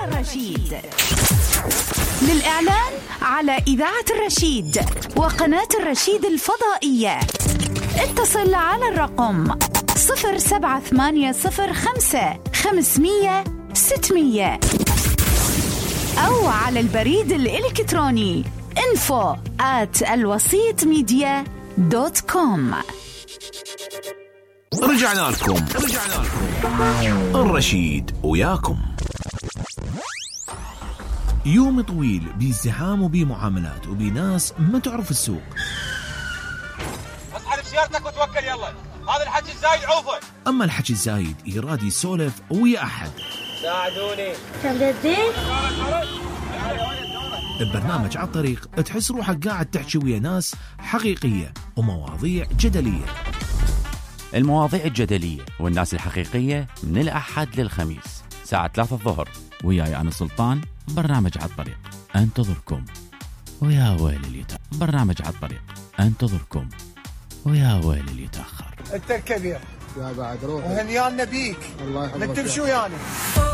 الرشيد. للإعلان على إذاعة الرشيد وقناة الرشيد الفضائية اتصل على الرقم 07805 أو على البريد الإلكتروني info@alwasitmedia.com. رجعنا لكم الرشيد وياكم. يوم طويل بازدحام وبمعاملات وبناس ما تعرف السوق. اصحى بسيارتك وتوكل يلا، هذا الحكي الزايد عوفه. اما الحكي الزايد يراد يسولف ويا احد. ساعدوني. ببرنامج على الطريق تحس روحك قاعد تحكي ويا ناس حقيقية ومواضيع جدلية. المواضيع الجدلية والناس الحقيقية من الأحد للخميس ساعة 3 الظهر، وياي أنا سلطان. برنامج على الطريق انتظركم، ويا ويل اللي برنامج على الطريق انتظركم، ويا ويل اللي يتأخر. انت الكبير يا بعد روح وهنيان نبيك. الله يحفظك. نتمشوا يعني.